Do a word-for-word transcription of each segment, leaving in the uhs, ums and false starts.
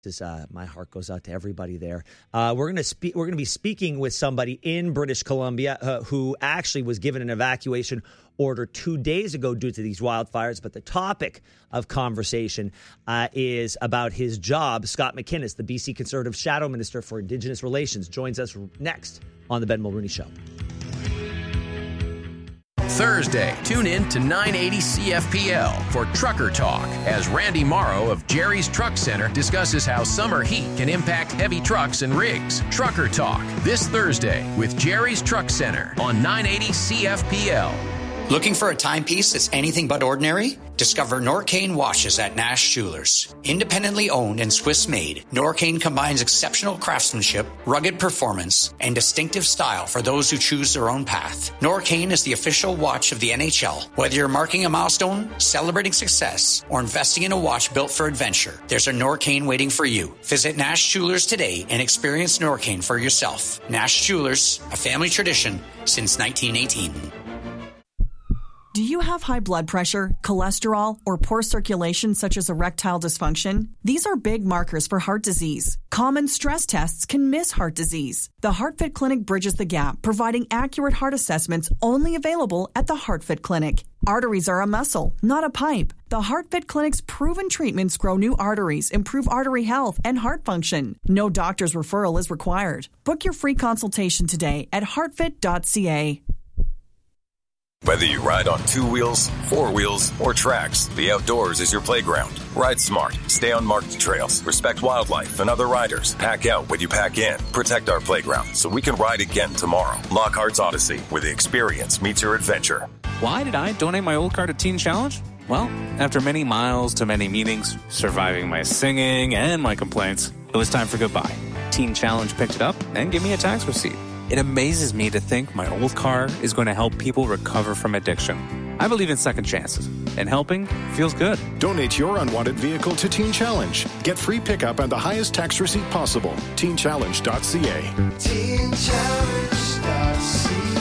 Is, uh, my heart goes out to everybody there. Uh, we're going to speak. We're going to be speaking with somebody in British Columbia uh, who actually was given an evacuation order two days ago due to these wildfires. But the topic of conversation uh, is about his job. Scott McInnes, the B C Conservative Shadow Minister for Indigenous Relations, joins us next on the Ben Mulrooney Show. Thursday, tune in to nine eighty C F P L for Trucker Talk as Randy Morrow of Jerry's Truck Center discusses how summer heat can impact heavy trucks and rigs. Trucker Talk this Thursday with Jerry's Truck Center on nine eighty C F P L. Looking for a timepiece that's anything but ordinary? Discover Norcane watches at Nash Jewelers. Independently owned and Swiss-made, Norcane combines exceptional craftsmanship, rugged performance, and distinctive style for those who choose their own path. Norcane is the official watch of the N H L. Whether you're marking a milestone, celebrating success, or investing in a watch built for adventure, there's a Norcane waiting for you. Visit Nash Jewelers today and experience Norcane for yourself. Nash Jewelers, a family tradition since nineteen eighteen. Do you have high blood pressure, cholesterol, or poor circulation such as erectile dysfunction? These are big markers for heart disease. Common stress tests can miss heart disease. The HeartFit Clinic bridges the gap, providing accurate heart assessments only available at the HeartFit Clinic. Arteries are a muscle, not a pipe. The HeartFit Clinic's proven treatments grow new arteries, improve artery health, and heart function. No doctor's referral is required. Book your free consultation today at heartfit dot c a. Whether you ride on two wheels, four wheels, or tracks, the outdoors is your playground. Ride smart, stay on marked trails, respect wildlife and other riders. Pack out when you pack in. Protect our playground so we can ride again tomorrow. Lockhart's Odyssey, where the experience meets your adventure. Why did I donate my old car to Teen Challenge? Well, after many miles to many meetings, surviving my singing and my complaints, it was time for goodbye. Teen Challenge picked it up and gave me a tax receipt. It amazes me to think my old car is going to help people recover from addiction. I believe in second chances, and helping feels good. Donate your unwanted vehicle to Teen Challenge. Get free pickup and the highest tax receipt possible. teen challenge dot c a. teen challenge dot c a.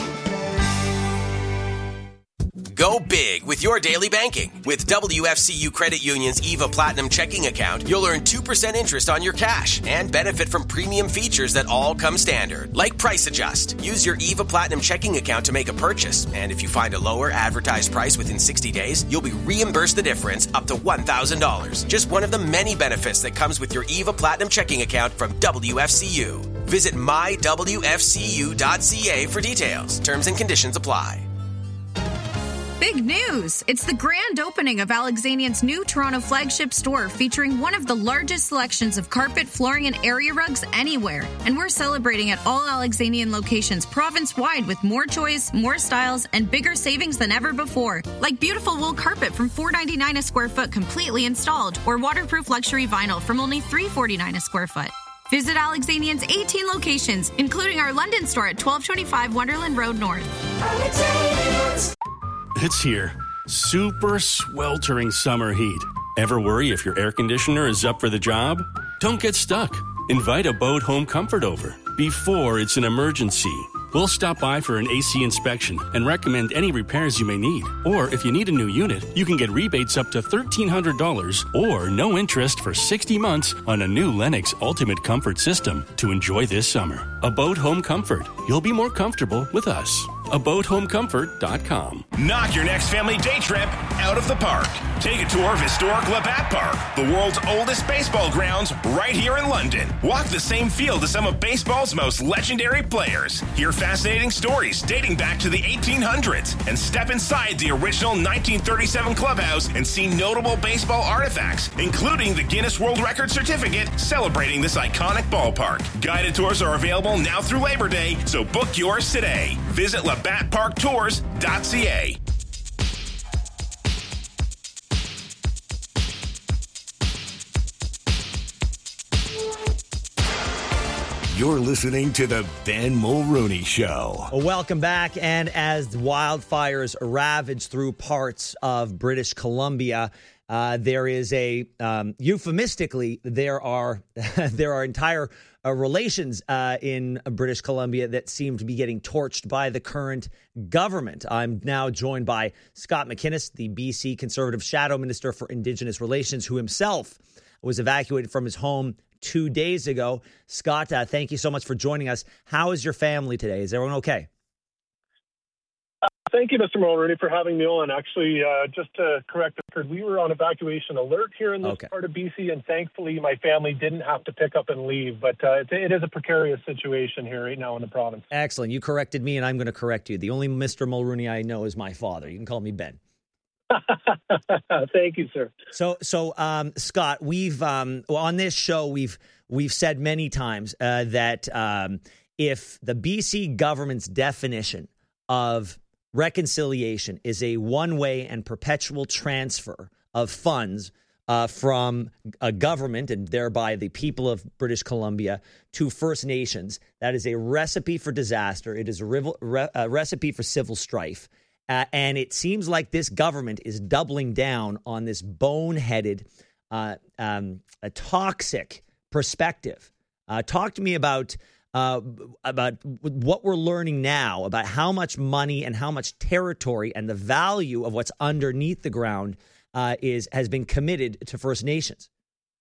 Go big with your daily banking. With W F C U Credit Union's EVA Platinum checking account, you'll earn two percent interest on your cash and benefit from premium features that all come standard, like Price Adjust. Use your EVA Platinum checking account to make a purchase, and if you find a lower advertised price within sixty days, you'll be reimbursed the difference up to one thousand dollars. Just one of the many benefits that comes with your EVA Platinum checking account from W F C U. Visit my w f c u dot c a for details. Terms and conditions apply. Big news! It's the grand opening of Alexanian's new Toronto flagship store featuring one of the largest selections of carpet, flooring, and area rugs anywhere. And we're celebrating at all Alexanian locations province-wide with more choice, more styles, and bigger savings than ever before. Like beautiful wool carpet from four dollars and ninety-nine cents a square foot completely installed, or waterproof luxury vinyl from only three dollars and forty-nine cents a square foot. Visit Alexanian's eighteen locations, including our London store at twelve twenty-five Wonderland Road North. Alexanian's. It's here. Super sweltering summer heat. Ever worry if your air conditioner is up for the job? Don't get stuck. Invite a Abode Home Comfort over before it's an emergency. We'll stop by for an A C inspection and recommend any repairs you may need. Or if you need a new unit, you can get rebates up to thirteen hundred dollars or no interest for sixty months on a new Lennox Ultimate Comfort system to enjoy this summer. Abode Home Comfort. You'll be more comfortable with us. abode home comfort dot com. Knock your next family day trip out of the park. Take a tour of historic Labatt Park, the world's oldest baseball grounds right here in London. Walk the same field as some of baseball's most legendary players. Hear fascinating stories dating back to the eighteen hundreds and step inside the original nineteen thirty-seven clubhouse and see notable baseball artifacts, including the Guinness World Record certificate celebrating this iconic ballpark. Guided tours are available now through Labor Day, so book yours today. Visit labatt park tours dot c a. You're listening to the Ben Mulrooney Show. Welcome back. And as wildfires ravage through parts of British Columbia, uh, there is a um, euphemistically there are there are entire uh, relations uh, in British Columbia that seem to be getting torched by the current government. I'm now joined by Scott McInnes, the B C Conservative Shadow Minister for Indigenous Relations, who himself was evacuated from his home two days ago. Scott, uh, thank you so much for joining us. How is your family today? Is everyone okay? Thank you, Mister Mulrooney, for having me on. Actually, uh, just to correct the record, we were on evacuation alert here in this okay. part of B C, and thankfully my family didn't have to pick up and leave. But uh, it, it is a precarious situation here right now in the province. Excellent. You corrected me, and I'm going to correct you. The only Mister Mulrooney I know is my father. You can call me Ben. Thank you, sir. So, so um, Scott, we've um, well, on this show we've we've said many times uh, that um, if the B C government's definition of reconciliation is a one-way and perpetual transfer of funds uh, from a government and thereby the people of British Columbia to First Nations, that is a recipe for disaster. It is a, re- re- a recipe for civil strife. Uh, and it seems like this government is doubling down on this boneheaded, uh, um, a toxic perspective. Uh, talk to me about uh, about what we're learning now about how much money and how much territory and the value of what's underneath the ground uh, is has been committed to First Nations.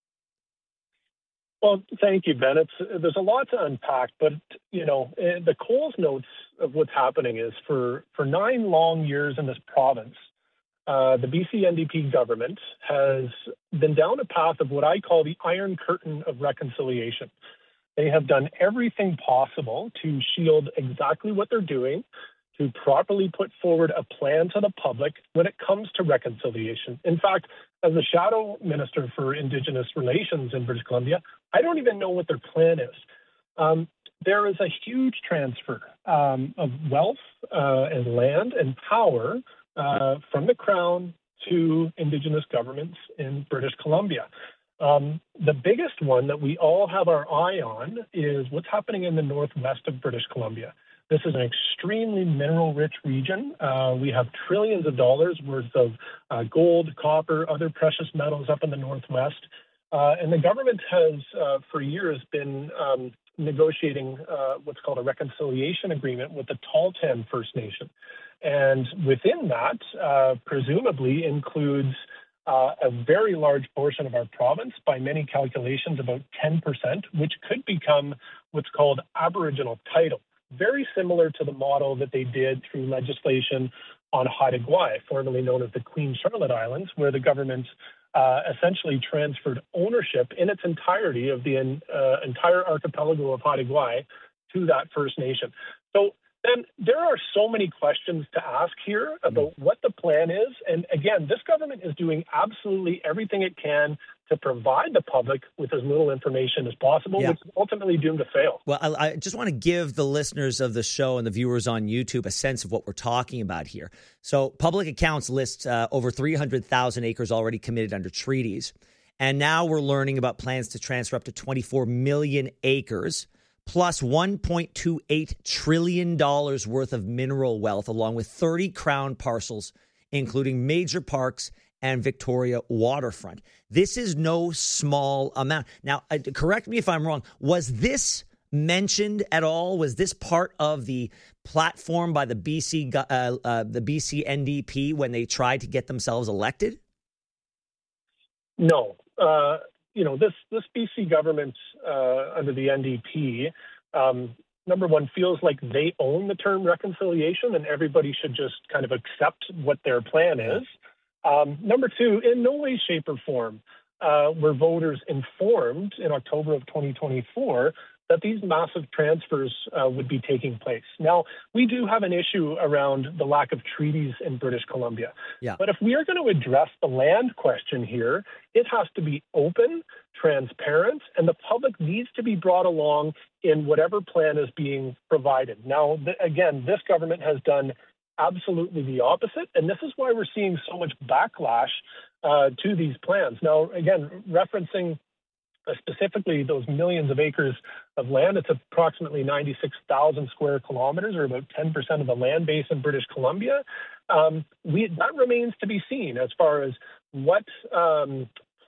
Well, thank you, Ben. It's, there's a lot to unpack, but, you know, the Coles notes of what's happening is for, for nine long years in this province, uh, the B C N D P government has been down a path of what I call the Iron Curtain of reconciliation. They have done everything possible to shield exactly what they're doing, to properly put forward a plan to the public when it comes to reconciliation. In fact, as the shadow minister for Indigenous Relations in British Columbia, I don't even know what their plan is. Um, there is a huge transfer um, of wealth uh, and land and power uh, from the Crown to Indigenous governments in British Columbia. Um, the biggest one that we all have our eye on is what's happening in the northwest of British Columbia. This is an extremely mineral-rich region. Uh, we have trillions of dollars worth of uh, gold, copper, other precious metals up in the northwest. Uh, and the government has, uh, for years, been um, negotiating uh, what's called a reconciliation agreement with the Tahltan First Nation. And within that, uh, presumably includes uh, a very large portion of our province, by many calculations, about ten percent, which could become what's called Aboriginal title. Very similar to the model that they did through legislation on Haida Gwaii, formerly known as the Queen Charlotte Islands, where the government uh, essentially transferred ownership in its entirety of the uh, entire archipelago of Haida Gwaii to that First Nation. So then there are so many questions to ask here about what the plan is. And again, this government is doing absolutely everything it can to provide the public with as little information as possible, yeah. which is ultimately doomed to fail. Well, I, I just want to give the listeners of the show and the viewers on YouTube a sense of what we're talking about here. So Public Accounts lists uh, over three hundred thousand acres already committed under treaties. And now we're learning about plans to transfer up to twenty-four million acres, plus one point two eight trillion dollars worth of mineral wealth, along with thirty crown parcels, including major parks and Victoria waterfront. This is no small amount. Now, uh, correct me if I'm wrong. Was this mentioned at all? Was this part of the platform by the B C uh, uh, the B C N D P when they tried to get themselves elected? No. Uh, you know, this this B C government uh, under the N D P, um, number one, feels like they own the term reconciliation and everybody should just kind of accept what their plan is. Um, number two, in no way, shape, or form uh, were voters informed in October of twenty twenty-four that these massive transfers uh, would be taking place. Now, we do have an issue around the lack of treaties in British Columbia. Yeah. But if we are going to address the land question here, it has to be open, transparent, and the public needs to be brought along in whatever plan is being provided. Now, th- again, this government has done absolutely the opposite, and this is why we're seeing so much backlash uh, to these plans. Now, again, referencing uh, specifically those millions of acres of land, it's approximately ninety-six thousand square kilometers, or about ten percent of the land base in British Columbia. Um, we, that remains to be seen as far as what um,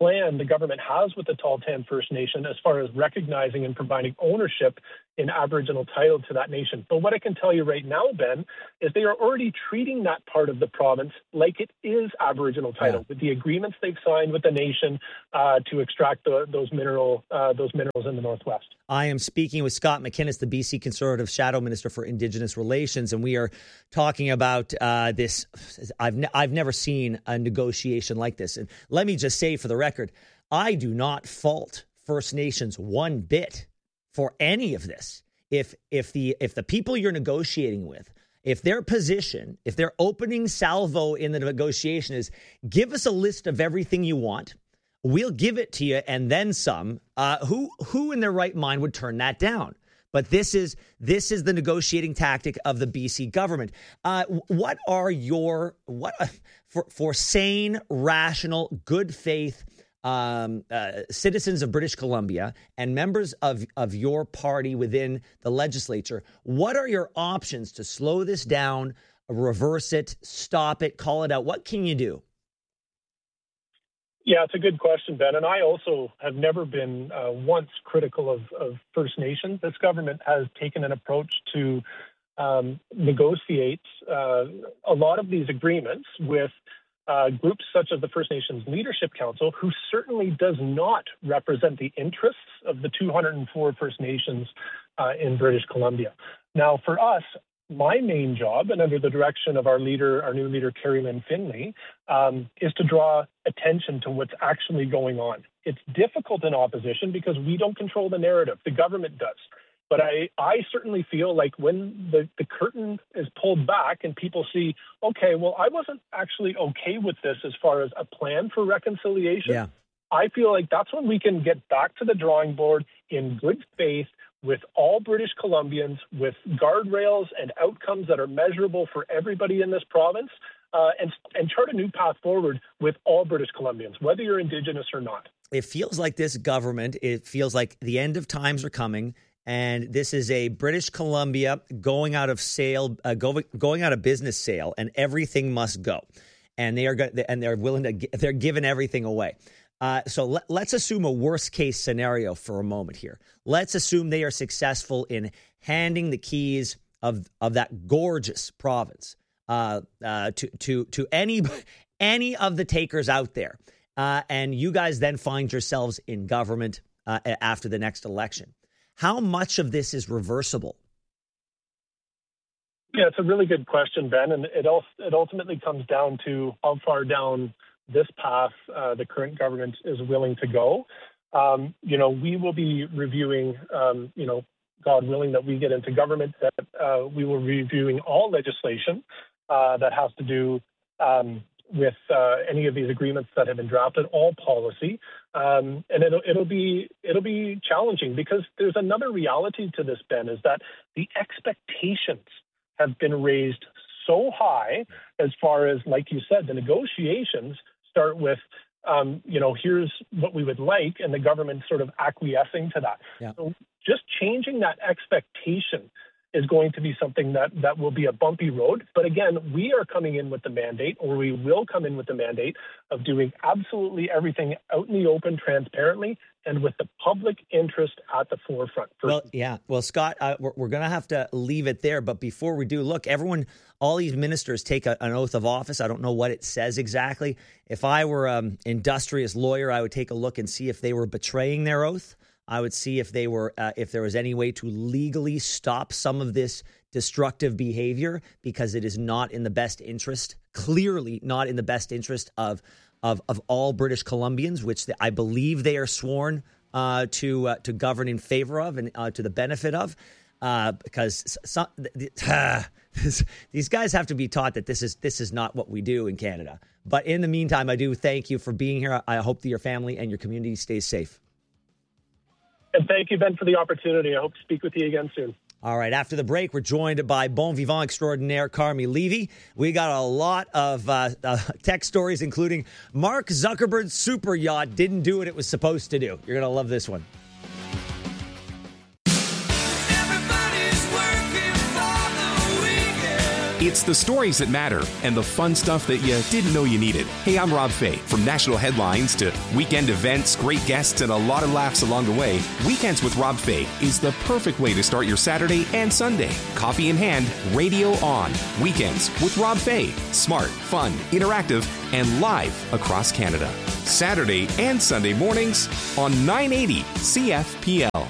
plan the government has with the Tahltan First Nation as far as recognizing and providing ownership in Aboriginal title to that nation. But what I can tell you right now, Ben, is they are already treating that part of the province like it is Aboriginal title, yeah. with the agreements they've signed with the nation uh, to extract the, those mineral uh, those minerals in the Northwest. I am speaking with Scott McInnes, the B C Conservative Shadow Minister for Indigenous Relations, and we are talking about uh, this. I've ne- I've never seen a negotiation like this. And let me just say, for the record, I do not fault First Nations one bit for any of this. If if the if the people you're negotiating with, if their position, if their opening salvo in the negotiation is give us a list of everything you want, we'll give it to you and then some, uh, who who in their right mind would turn that down? But this is this is the negotiating tactic of the B C government. Uh, what are your what uh, for for sane, rational, good faith um, uh, citizens of British Columbia and members of of your party within the legislature? What are your options to slow this down, reverse it, stop it, call it out? What can you do? Yeah, it's a good question, Ben. And I also have never been uh, once critical of, of First Nations. This government has taken an approach to um, negotiate uh, a lot of these agreements with uh, groups such as the First Nations Leadership Council, who certainly does not represent the interests of the two hundred four First Nations uh, in British Columbia. Now, for us, my main job, and under the direction of our leader, our new leader, Carrie Lynn Finley, um, is to draw attention to what's actually going on. It's difficult in opposition because we don't control the narrative. The government does. But I, I certainly feel like when the, the curtain is pulled back and people see, okay, well, I wasn't actually okay with this as far as a plan for reconciliation. Yeah. I feel like that's when we can get back to the drawing board in good faith, with all British Columbians, with guardrails and outcomes that are measurable for everybody in this province, uh, and, and chart a new path forward with all British Columbians, whether you're Indigenous or not. It feels like this government, it feels like the end of times are coming, and this is a British Columbia going out of sale, uh, go, going out of business sale, and everything must go. And they are go- and they're willing to, they're giving everything away. Uh, so let, let's assume a worst case scenario for a moment here. Let's assume they are successful in handing the keys of of that gorgeous province uh, uh, to to to any any of the takers out there, uh, and you guys then find yourselves in government uh, after the next election. How much of this is reversible? Yeah, it's a really good question, Ben, and it also, it ultimately comes down to how far down this path uh, the current government is willing to go. Um, you know, we will be reviewing, um, you know, God willing that we get into government, that uh, we will be reviewing all legislation uh, that has to do um, with uh, any of these agreements that have been drafted, all policy. Um, and it'll, it'll be it'll be challenging because there's another reality to this, Ben, is that the expectations have been raised so high as far as, like you said, the negotiations start with, um, you know, here's what we would like, and the government sort of acquiescing to that. Yeah. So just changing that expectation is going to be something that, that will be a bumpy road. But again, we are coming in with the mandate, or we will come in with the mandate of doing absolutely everything out in the open, transparently, and with the public interest at the forefront. Well, yeah. Well, Scott, uh, we're, we're going to have to leave it there. But before we do, look, everyone, all these ministers take a, an oath of office. I don't know what it says exactly. If I were an industrious lawyer, I would take a look and see if they were betraying their oath. I would see if they were, uh, if there was any way to legally stop some of this destructive behavior, because it is not in the best interest, clearly not in the best interest of of of all British Columbians, which I believe they are sworn uh, to uh, to govern in favor of and uh, to the benefit of. Uh, because some, uh, this, these guys have to be taught that this is this is not what we do in Canada. But in the meantime, I do thank you for being here. I hope that your family and your community stays safe. And thank you, Ben, for the opportunity. I hope to speak with you again soon. All right. After the break, we're joined by Bon Vivant extraordinaire Carmi Levy. We got a lot of uh, uh, tech stories, including Mark Zuckerberg's super yacht didn't do what it was supposed to do. You're going to love this one. It's the stories that matter and the fun stuff that you didn't know you needed. Hey, I'm Rob Fay. From national headlines to weekend events, great guests, and a lot of laughs along the way, Weekends with Rob Fay is the perfect way to start your Saturday and Sunday. Coffee in hand, radio on. Weekends with Rob Fay. Smart, fun, interactive, and live across Canada. Saturday and Sunday mornings on nine eighty C F P L.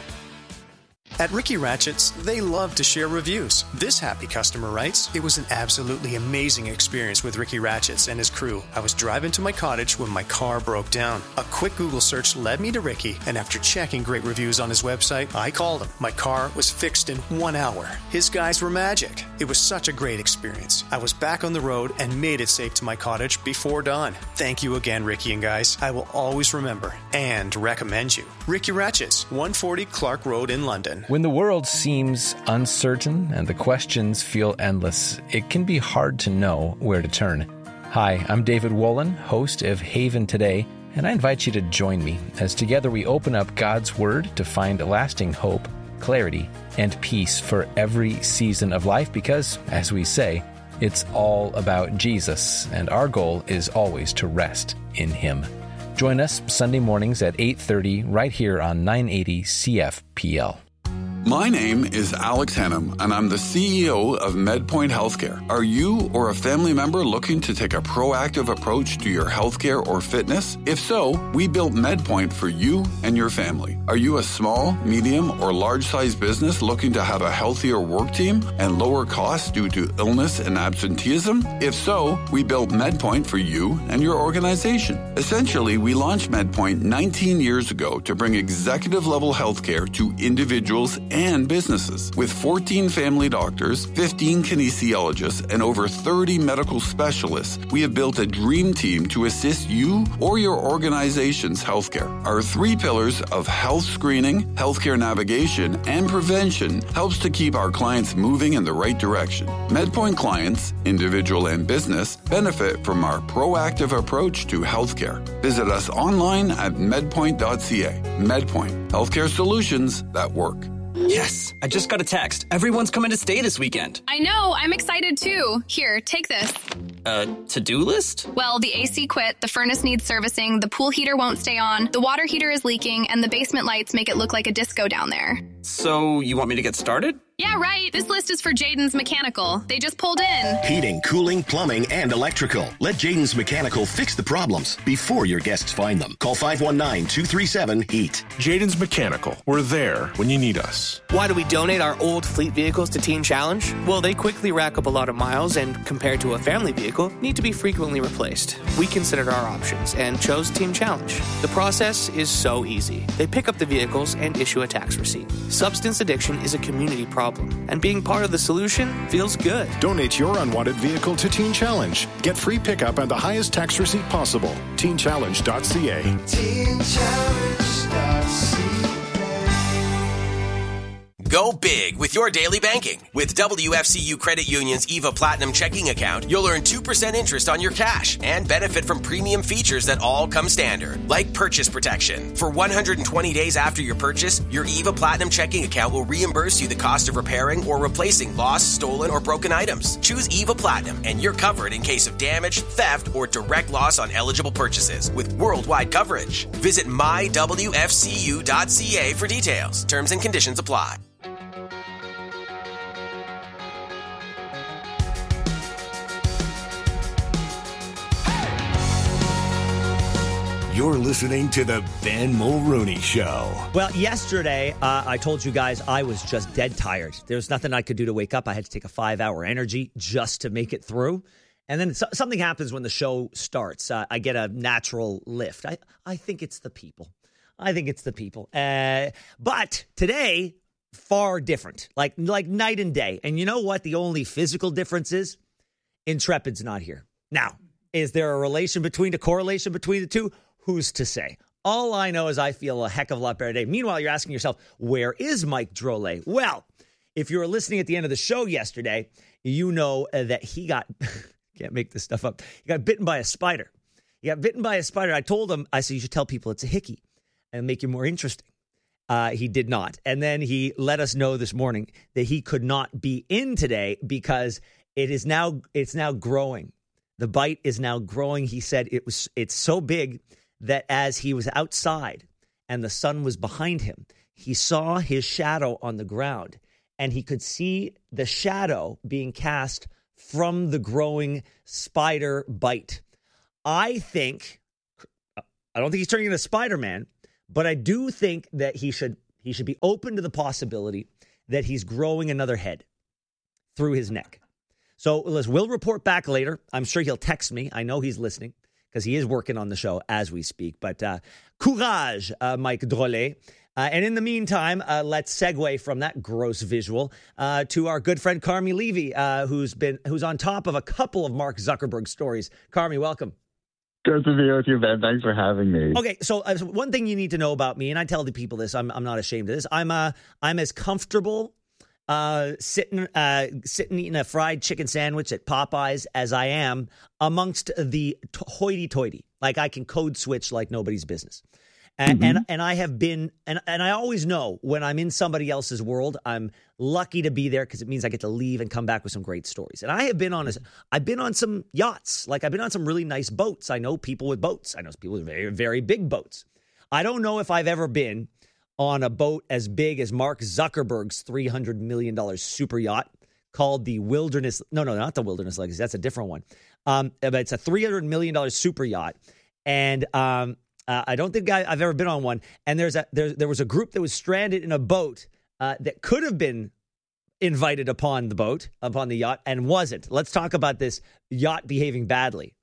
At Ricky Ratchets, they love to share reviews. This happy customer writes, "It was an absolutely amazing experience with Ricky Ratchets and his crew. I was driving to my cottage when my car broke down. A quick Google search led me to Ricky, and after checking great reviews on his website, I called him. My car was fixed in one hour. His guys were magic. It was such a great experience. I was back on the road and made it safe to my cottage before dawn. Thank you again, Ricky and guys. I will always remember and recommend you. Ricky Ratchets, one forty Clark Road in London." When the world seems uncertain and the questions feel endless, it can be hard to know where to turn. Hi, I'm David Wolin, host of Haven Today, and I invite you to join me as together we open up God's Word to find lasting hope, clarity, and peace for every season of life because, as we say, it's all about Jesus, and our goal is always to rest in Him. Join us Sunday mornings at eight thirty right here on nine eighty C F P L. My name is Alex Hannum, and I'm the C E O of MedPoint Healthcare. Are you or a family member looking to take a proactive approach to your healthcare or fitness? If so, we built MedPoint for you and your family. Are you a small, medium, or large-sized business looking to have a healthier work team and lower costs due to illness and absenteeism? If so, we built MedPoint for you and your organization. Essentially, we launched MedPoint nineteen years ago to bring executive-level healthcare to individuals and businesses. With fourteen family doctors, fifteen kinesiologists, and over thirty medical specialists, we have built a dream team to assist you or your organization's healthcare. Our three pillars of health screening, healthcare navigation, and prevention helps to keep our clients moving in the right direction. MedPoint clients, individual and business, benefit from our proactive approach to healthcare. Visit us online at medpoint dot c a. MedPoint, healthcare solutions that work. Yes, I just got a text. Everyone's coming to stay this weekend. I know, I'm excited too. Here, take this. A to-do list? Well, the A C quit, the furnace needs servicing, the pool heater won't stay on, the water heater is leaking, and the basement lights make it look like a disco down there. So, you want me to get started? Yeah, right. This list is for Jaden's Mechanical. They just pulled in. Heating, cooling, plumbing, and electrical. Let Jaden's Mechanical fix the problems before your guests find them. Call five one nine, two three seven, HEAT. Jaden's Mechanical. We're there when you need us. Why do we donate our old fleet vehicles to Teen Challenge? Well, they quickly rack up a lot of miles and, compared to a family vehicle, need to be frequently replaced. We considered our options and chose Teen Challenge. The process is so easy. They pick up the vehicles and issue a tax receipt. Substance addiction is a community problem, and being part of the solution feels good. Donate your unwanted vehicle to Teen Challenge. Get free pickup and the highest tax receipt possible. teen challenge dot c a. teen challenge dot c a. Go big with your daily banking. With W F C U Credit Union's EVA Platinum checking account, you'll earn two percent interest on your cash and benefit from premium features that all come standard, like purchase protection. For one hundred twenty days after your purchase, your EVA Platinum checking account will reimburse you the cost of repairing or replacing lost, stolen, or broken items. Choose EVA Platinum and you're covered in case of damage, theft, or direct loss on eligible purchases with worldwide coverage. Visit my w f c u dot c a for details. Terms and conditions apply. You're listening to the Ben Mulrooney Show. Well, yesterday, uh, I told you guys I was just dead tired. There was nothing I could do to wake up. I had to take a five-hour energy just to make it through. And then so- something happens when the show starts. Uh, I get a natural lift. I, I think it's the people. I think it's the people. Uh, but today, far different. Like, like night and day. And you know what the only physical difference is? Intrepid's not here. Now, is there a relation between, a correlation between the two? Who's to say? All I know is I feel a heck of a lot better today. Meanwhile, you're asking yourself, where is Mike Drolet? Well, if you were listening at the end of the show yesterday, you know uh, that he got, can't make this stuff up, he got bitten by a spider. He got bitten by a spider. I told him, I said, you should tell people it's a hickey and make it more interesting. Uh, he did not. And then he let us know this morning that he could not be in today because it is now it's now growing. The bite is now growing. He said it was it's so big that as he was outside and the sun was behind him, he saw his shadow on the ground, and he could see the shadow being cast from the growing spider bite. I think, I don't think he's turning into Spider-Man, but I do think that he should he should be open to the possibility that he's growing another head through his neck. So listen, we'll report back later. I'm sure he'll text me. I know he's listening because he is working on the show as we speak. But uh, courage, uh, Mike Drolet. Uh, and in the meantime, uh, let's segue from that gross visual uh, to our good friend Carmi Levy, uh, who's been who's on top of a couple of Mark Zuckerberg stories. Carmi, welcome. Good to be with you, Ben. Thanks for having me. Okay, so uh, one thing you need to know about me, and I tell the people this, I'm I'm not ashamed of this. I'm uh I'm as comfortable uh, sitting uh, sitting eating a fried chicken sandwich at Popeyes as I am amongst the t- hoity-toity. Like I can code switch like nobody's business. And, mm-hmm. and and I have been, and, and I always know when I'm in somebody else's world, I'm lucky to be there because it means I get to leave and come back with some great stories. And I have been on, a, I've been on some yachts, like I've been on some really nice boats. I know people with boats. I know people with very, very big boats. I don't know if I've ever been on a boat as big as Mark Zuckerberg's three hundred million dollars super yacht called the Wilderness. No, no, not the Wilderness Legacy. That's a different one. Um, but it's a three hundred million dollars super yacht. And, um, Uh, I don't think I, I've ever been on one. And there's a there, there was a group that was stranded in a boat uh, that could have been invited upon the boat, upon the yacht, and wasn't. Let's talk about this yacht behaving badly.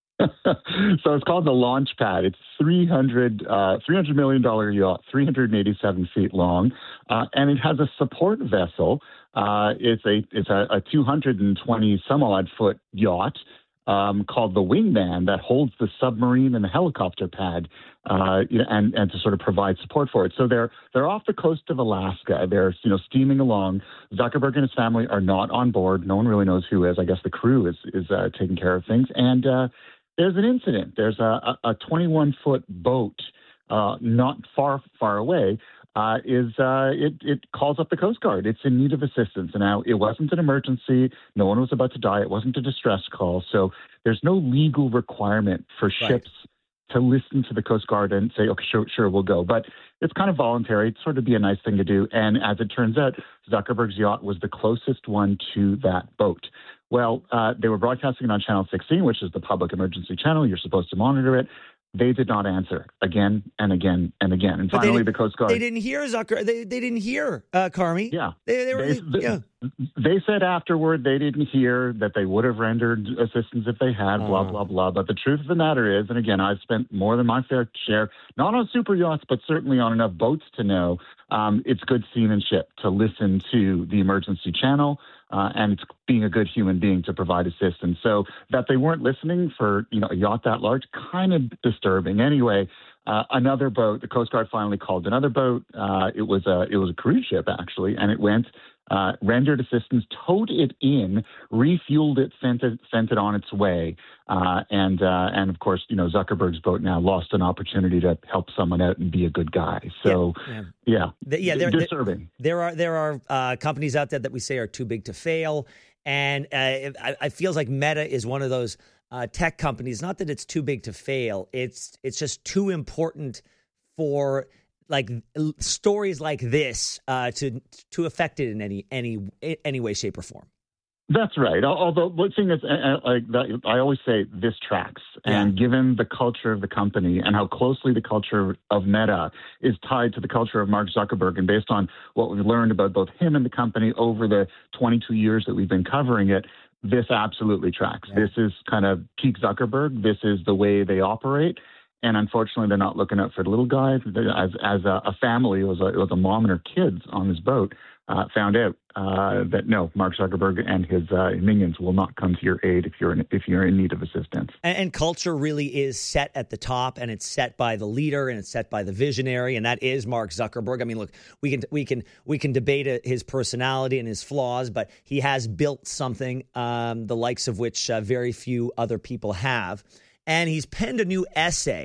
So it's called the Launch Pad. It's three hundred, uh, three hundred million dollars yacht, three hundred eighty-seven feet long, uh, and it has a support vessel. Uh, it's a it's a, a two hundred twenty some odd foot yacht. Um, called the Wingman that holds the submarine and the helicopter pad, uh, and and to sort of provide support for it. So they're they're off the coast of Alaska. They're you know steaming along. Zuckerberg and his family are not on board. No one really knows who is. I guess the crew is is uh, taking care of things. And uh, there's an incident. There's a a twenty-one foot boat uh, not far far away. Uh, is uh, it, it calls up the Coast Guard. It's in need of assistance. And now it wasn't an emergency. No one was about to die. It wasn't a distress call. So there's no legal requirement for right. ships to listen to the Coast Guard and say, okay, sure, sure, we'll go. But it's kind of voluntary. It's sort of be a nice thing to do. And as it turns out, Zuckerberg's yacht was the closest one to that boat. Well, uh, they were broadcasting it on Channel sixteen, which is the public emergency channel. You're supposed to monitor it. They did not answer again and again and again. And but finally, the Coast Guard. They didn't hear Zucker. They they didn't hear uh, Carmi. Yeah. They, they were. They, they, yeah. They said afterward they didn't hear, that they would have rendered assistance if they had. Blah uh. blah blah. But the truth of the matter is, and again, I've spent more than my fair share, not on super yachts, but certainly on enough boats to know um, it's good seamanship to listen to the emergency channel. Uh, and it's being a good human being to provide assistance. So that they weren't listening for, you know, a yacht that large, kind of disturbing. Anyway, uh, another boat, the Coast Guard finally called another boat. Uh, it was a it was a cruise ship actually, and it went, uh, rendered assistance, towed it in, refueled it, sent it sent it on its way. Uh, and uh, and of course, you know, Zuckerberg's boat now lost an opportunity to help someone out and be a good guy. So yeah, yeah, yeah, the, yeah they're disturbing. There are there are uh, companies out there that we say are too big to fail, and uh, it, it feels like Meta is one of those uh, tech companies. Not that it's too big to fail; it's it's just too important for like stories like this uh, to to affect it in any any any way, shape, or form. That's right. Although, the thing is, like I always say, this tracks. And yeah. given the culture of the company and how closely the culture of Meta is tied to the culture of Mark Zuckerberg, and based on what we've learned about both him and the company over the twenty-two years that we've been covering it, this absolutely tracks. Yeah. This is kind of peak Zuckerberg. This is the way they operate. And unfortunately, they're not looking out for the little guy. As as a, a family, it was a, it was a mom and her kids on this boat. Uh, found out uh, that no, Mark Zuckerberg and his uh, minions will not come to your aid if you're in, if you're in need of assistance. And, and culture really is set at the top, and it's set by the leader, and it's set by the visionary, and that is Mark Zuckerberg. I mean, look, we can we can we can debate his personality and his flaws, but he has built something um, the likes of which uh, very few other people have. And he's penned a new essay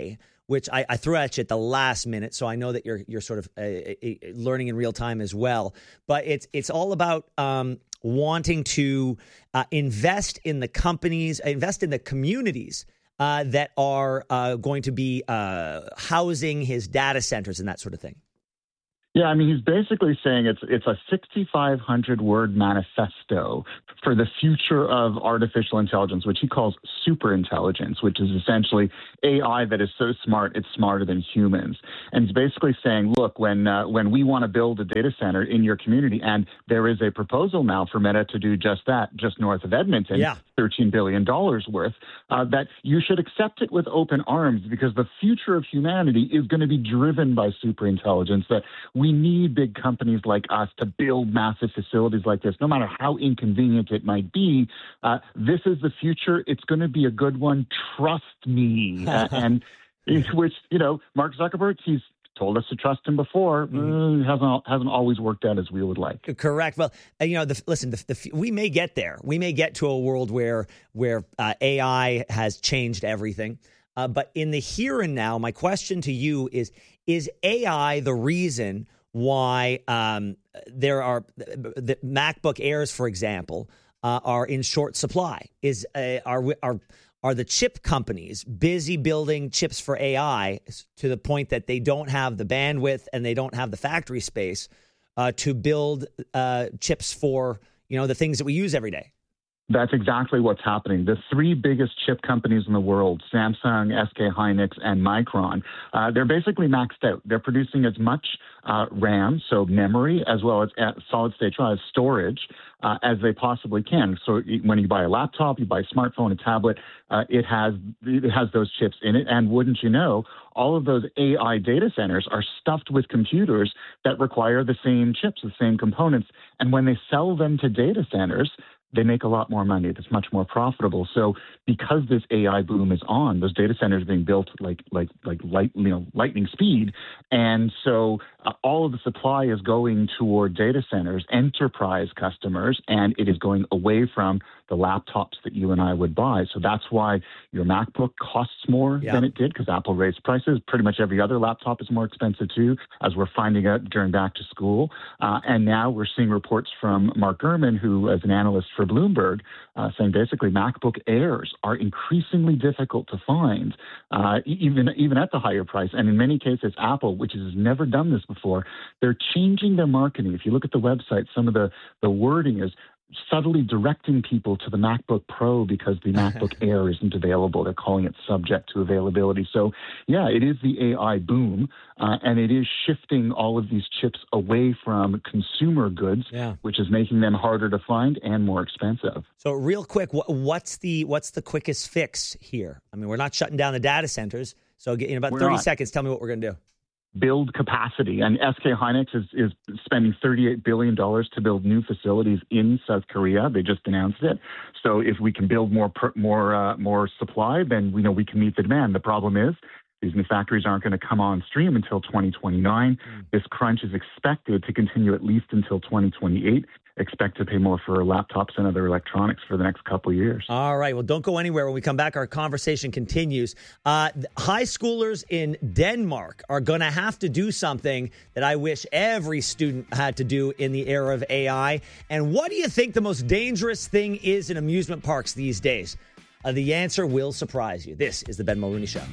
which I, I threw at you at the last minute, so I know that you're you're sort of uh, uh, learning in real time as well. But it's it's all about um, wanting to uh, invest in the companies, invest in the communities uh, that are uh, going to be uh, housing his data centers and that sort of thing. Yeah, I mean, he's basically saying it's it's a sixty-five hundred word manifesto for the future of artificial intelligence, which he calls super intelligence, which is essentially A I that is so smart it's smarter than humans. And he's basically saying, look, when uh, when we want to build a data center in your community, and there is a proposal now for Meta to do just that, just north of Edmonton, yeah. thirteen billion dollars worth, uh, that you should accept it with open arms, because the future of humanity is going to be driven by super intelligence, that we need big companies like us to build massive facilities like this, no matter how inconvenient it might be. Uh, this is the future. It's going to be a good one. Trust me. uh, and which, you know, Mark Zuckerberg, he's told us to trust him before. Mm-hmm. uh, hasn't hasn't always worked out as we would like. Correct. Well, uh, you know, the, listen, the, the, we may get there. We may get to a world where where uh, A I has changed everything. Uh, but in the here and now, my question to you is: is A I the reason why um, there are the MacBook Airs, for example, uh, are in short supply? Is uh, are are are the chip companies busy building chips for A I to the point that they don't have the bandwidth and they don't have the factory space uh, to build uh, chips for, you know, the things that we use every day? That's exactly what's happening. The three biggest chip companies in the world, Samsung, S K Hynix, and Micron, uh, they're basically maxed out. They're producing as much uh, RAM, so memory, as well as solid-state drive storage, uh, as they possibly can. So when you buy a laptop, you buy a smartphone, a tablet, uh, it has it has those chips in it. And wouldn't you know, all of those A I data centers are stuffed with computers that require the same chips, the same components. And when they sell them to data centers, they make a lot more money. It's much more profitable. So because this A I boom is on, those data centers are being built like like like light, you know, lightning speed. And so uh, all of the supply is going toward data centers, enterprise customers, and it is going away from the laptops that you and I would buy. So that's why your MacBook costs more yeah. than it did, because Apple raised prices. Pretty much every other laptop is more expensive too, as we're finding out during back to school. Uh, and now we're seeing reports from Mark Gurman, who is an analyst for Bloomberg, uh, saying basically MacBook Airs are increasingly difficult to find, uh, even even at the higher price. And in many cases, Apple, which has never done this before, they're changing their marketing. If you look at the website, some of the, the wording is subtly directing people to the MacBook Pro because the MacBook Air isn't available. They're calling it subject to availability. So, yeah, it is the A I boom, uh, and it is shifting all of these chips away from consumer goods, yeah. which is making them harder to find and more expensive. So, real quick, what's the what's the quickest fix here? I mean, we're not shutting down the data centers. So, in about we're thirty not. seconds, tell me what we're going to do. Build capacity. And S K Hynix is, is spending thirty-eight billion dollars to build new facilities in South Korea. They just announced it. So if we can build more more uh, more supply, then we know we can meet the demand. The problem is these new factories aren't going to come on stream until twenty twenty-nine. Mm. This crunch is expected to continue at least until twenty twenty-eight. Expect to pay more for laptops and other electronics for the next couple of years. All right. Well, don't go anywhere. When we come back, our conversation continues. Uh, high schoolers in Denmark are going to have to do something that I wish every student had to do in the era of A I. And what do you think the most dangerous thing is in amusement parks these days? Uh, the answer will surprise you. This is the Ben Mulrooney Show.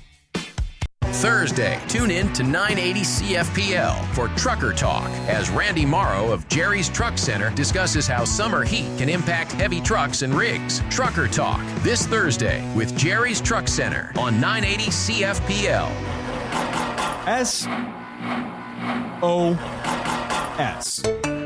Thursday, tune in to nine eighty C F P L for Trucker Talk as Randy Morrow of Jerry's Truck Center discusses how summer heat can impact heavy trucks and rigs. Trucker Talk this Thursday with Jerry's Truck Center on nine eighty C F P L. S O S.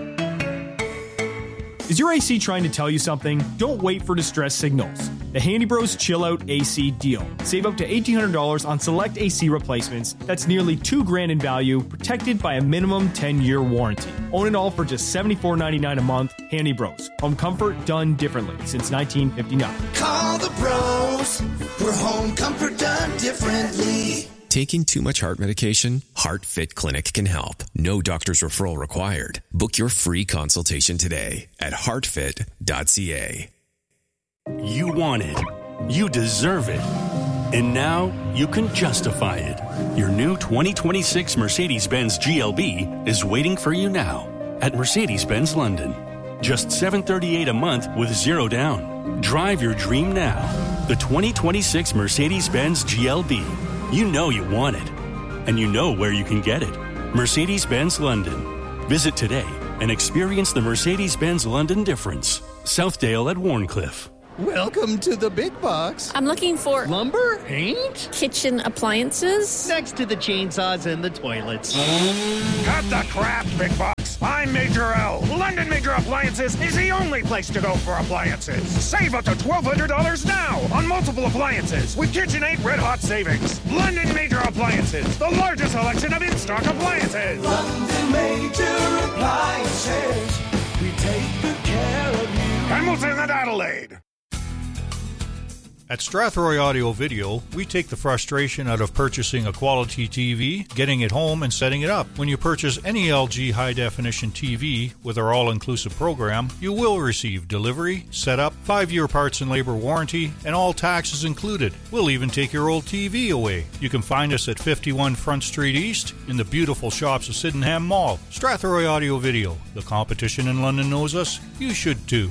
Is your A C trying to tell you something? Don't wait for distress signals. The Handy Bros Chill Out A C deal. Save up to eighteen hundred dollars on select A C replacements. That's nearly two grand in value, protected by a minimum ten-year warranty. Own it all for just seventy-four ninety-nine a month. Handy Bros. Home comfort done differently since nineteen fifty-nine. Call the bros for home comfort done differently. Taking too much heart medication? HeartFit Clinic can help. No doctor's referral required. Book your free consultation today at heart fit dot c a. You want it. You deserve it. And now you can justify it. Your new twenty twenty-six Mercedes-Benz G L B is waiting for you now at Mercedes-Benz London. Just seven hundred thirty-eight dollars a month with zero down. Drive your dream now. The twenty twenty-six Mercedes-Benz G L B. You know you want it. And you know where you can get it. Mercedes-Benz London. Visit today and experience the Mercedes-Benz London difference. Southdale at Warncliffe. Welcome to the big box. I'm looking for lumber, paint, kitchen appliances. Next to the chainsaws and the toilets. Cut the crap, big box. I'm Major L. London Major Appliances is the only place to go for appliances. Save up to twelve hundred dollars now on multiple appliances with KitchenAid Red Hot Savings. London Major Appliances, the largest selection of in-stock appliances. London Major Appliances, we take good care of you. Hamilton and Adelaide. At Strathroy Audio Video, we take the frustration out of purchasing a quality T V, getting it home, and setting it up. When you purchase any L G high-definition T V with our all-inclusive program, you will receive delivery, setup, five-year parts and labor warranty, and all taxes included. We'll even take your old T V away. You can find us at fifty-one Front Street East in the beautiful shops of Sydenham Mall. Strathroy Audio Video. The competition in London knows us. You should too.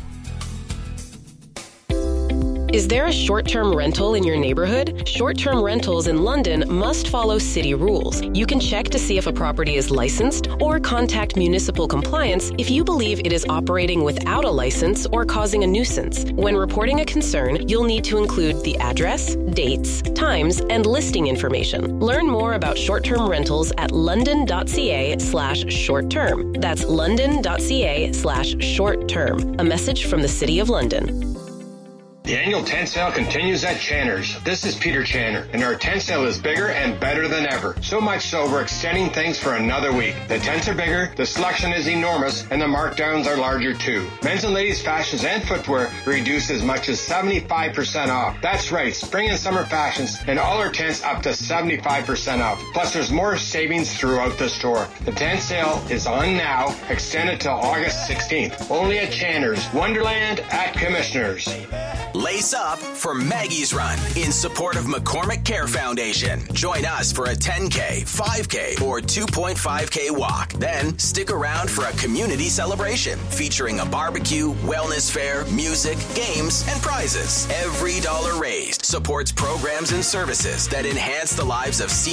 Is there a short-term rental in your neighborhood? Short-term rentals in London must follow city rules. You can check to see if a property is licensed or contact municipal compliance if you believe it is operating without a license or causing a nuisance. When reporting a concern, you'll need to include the address, dates, times, and listing information. Learn more about short-term rentals at london.ca slash short-term. That's london.ca slash short-term. A message from the City of London. The annual tent sale continues at Channer's. This is Peter Channer, and our tent sale is bigger and better than ever. So much so we're extending things for another week. The tents are bigger, the selection is enormous, and the markdowns are larger too. Men's and ladies' fashions and footwear reduced as much as seventy-five percent off. That's right, spring and summer fashions and all our tents up to seventy-five percent off. Plus there's more savings throughout the store. The tent sale is on now, extended till August sixteenth. Only at Channer's, Wonderland at Commissioners. Lace up for Maggie's Run in support of McCormick Care Foundation. Join us for a ten K, five K, or two point five K walk. Then stick around for a community celebration featuring a barbecue, wellness fair, music, games, and prizes. Every dollar raised supports programs and services that enhance the lives of seniors